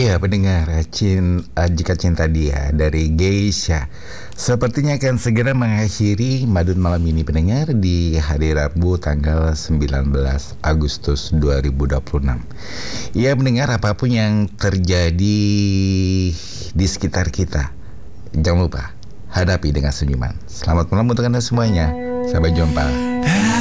Iya pendengar, jika cinta dia dari Geisha sepertinya akan segera mengakhiri Madun malam ini pendengar di hari Rabu tanggal 19 Agustus 2026. Iya pendengar, apapun yang terjadi di sekitar kita, jangan lupa hadapi dengan senyuman. Selamat malam untuk Anda semuanya. Sampai jumpa.